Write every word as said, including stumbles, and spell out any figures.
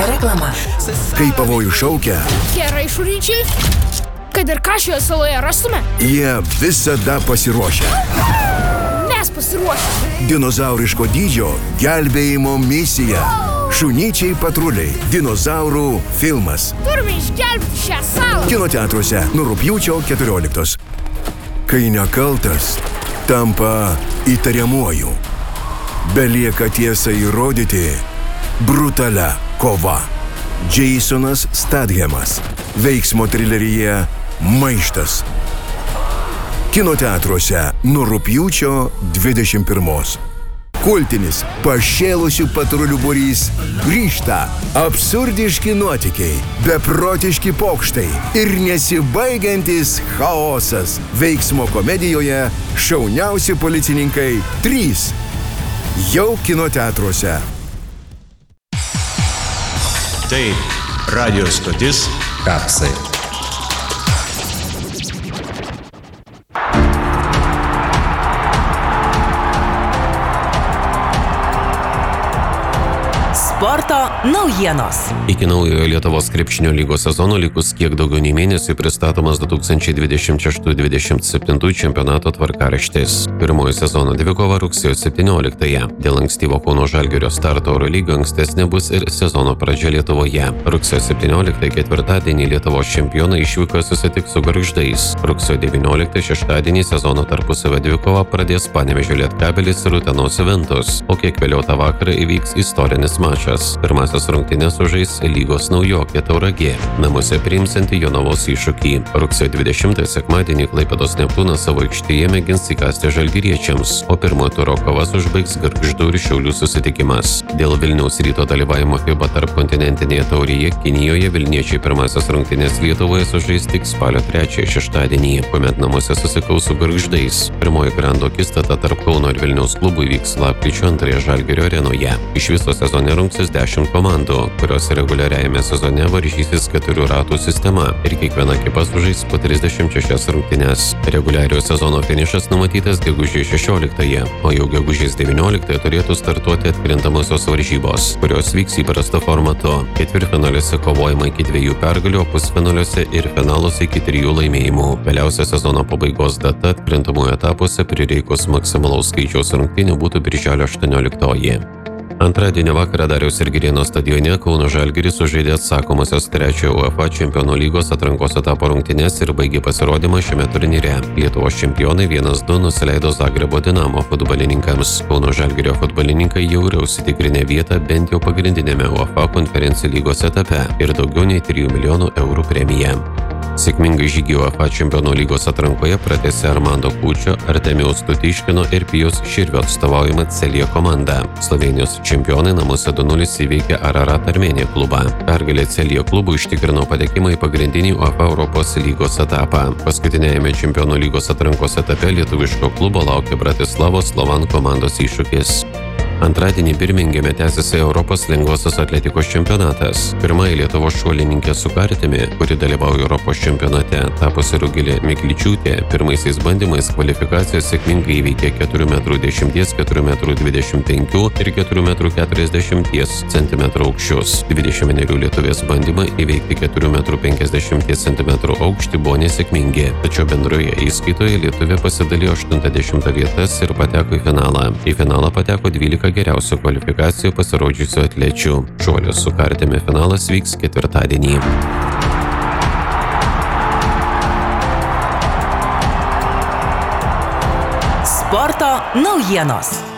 Reklama. Kai pavojų šaukia, Gerai, šuryčiai. Kad ir ką šioje saloje rastume, jie visada pasiruošia. mes pasiruošę. Dinozauriško dydžio gelbėjimo misija. Šunyčiai patruliai. Dinozaurų filmas. Turime išgelbėti šią salą. Kino teatruose nuo rugpjūčio keturioliktos. Kai nekaltas tampa įtariamuoju. Belieka tiesą įrodyti brutalia kova. Jasonas Stathamas. Veiksmo trileryje Maištas. Kino teatruose nuo rugpjūčio dvidešimt pirmos. Kultinis pašėlusių patrulių būrys grįžta. Absurdiški nuotykiai, beprotiški pokštai ir nesibaigiantis chaosas. Veiksmo komedijoje Šauniausi policininkai trys. Jau kino teatruose. Tai radio stotis Kapsai. Sporto naujienos. Iki naujojo Lietuvos krepšinio lygos sezono likus kiek daugiau nei mėnesiui pristatomas du tūkstančiai dvidešimt šeštų dvidešimt septintų čempionato tvarkaraštis. Pirmoji sezono dvikova rugsėjo septynioliktąją. Dėl ankstyvo Kauno Žalgirio starto Eurolyga ankstesnė bus ir sezono pradžia Lietuvoje. Rugsėjo septynioliktąją ketvirtadienį Lietuvos čempionai išvykoje susitiks su Gargždais. Rugsėjo devynioliktąją šeštadienį sezono tarpusavio dvikova pradės Panevėžio Lietkabelis ir Utenos Juventus, o kiek vėliau tą vakarą įvyks istorinis mačas. Pirmasis rungtynes sužais lygos naujokė Tauragė, namuose priimsianti Jonavos iššūkį. Rugsėjo dvidešimtąją sekmadienį Klaipėdos Neptūnas savo aikštėje mėgins įkasti žalgiriečiams, o pirmojo turo kovas užbaigs Gargždų ir Šiaulių susitikimas. Dėl Vilniaus Ryto dalyvavimo FIBA tarpkontinentinėje taurėje Kinijoje vilniečiai pirmasis rungtynes Lietuvoje sužais tik spalio trečiąją šeštadienį, kuomet namuose susikaus su Gargždais. Pirmoji grando akistata tarp Kauno ir Vilniaus klubų vyks lapkričio antrąją Žalgirio arenoje. Iš viso sezone rungsis dešimt komandų, kurios reguliariajame sezone varžysis keturių ratų sistema ir kiekviena ekipa sužais po trisdešimt šešias rungtynes. Reguliariojo sezono finišas numatytas gegužės šešioliktąją, o jau gegužės devynioliktąją turėtų startuoti atkrintamosios varžybos, kurios vyks įprastu formatu. Ketvirtfinaliuose kovojama iki dviejų pergalių, pusfinaliuose ir finaluose iki trijų laimėjimų. Vėliausia sezono pabaigos data atkrintamųjų etapuose prireikus maksimalaus skaičiaus rungtynių būtų birželio aštuonioliktoji. Antradienio vakarą Dariaus ir Girėno stadione Kauno Žalgiris sužaidė atsakomosios trečiojo UEFA čempionų lygos atrankos etapo rungtynes ir baigė pasirodymą šiame turnyre. Lietuvos čempionai vienas du nusileido Zagrebo Dinamo futbolininkams. Kauno Žalgirio futbolininkai jau yra užsitikrinę vietą bent jau pagrindinėme UEFA konferencijų lygos etape ir daugiau nei trijų milijonų eurų premiją. Sėkmingai žygį UEFA čempionų lygos atrankoje pratęsė Armando Kūčio, Artemijaus Tutiškino ir Pijaus Širvio atstovaujama Celje komanda. Slovėnijos čempionai namuose du nulis įveikė Ararat Armėnija klubą. Pergalė Celje klubų užtikrino patekimą į pagrindinį UEFA Europos lygos etapą. Paskutinėjame čempionų lygos atrankos etape lietuviško klubo laukia Bratislavos Slovan komandos iššūkis. Antradienį Birmingeme tęsiasi Europos lengvosios atletikos čempionatas. Pirmąjį Lietuvos šuolininkė su kartimi, kuri dalyvauja Europos čempionate, tapusi Rugilė Mikličiūtė, pirmaisiais bandymais kvalifikacijos sėkmingai įveikė keturių metrų dešimties, keturių metrų dvidešimt penkių ir keturių metrų keturiasdešimties centimetrų aukščius. dvidešimt vienerių lietuvės bandymai įveikti keturių metrų penkiasdešimties centimetrų aukštį buvo nesėkmingi, tačiau bendroje įskaitoje lietuvė pasidalijo aštuntą dešimtą vietas ir pateko į finalą. Į finalą pateko dvylika geriausių kvalifikacijų pasirodžiusių atlečių. Šuolio su kartimi finalas vyks ketvirtadienį. Sporto naujienos.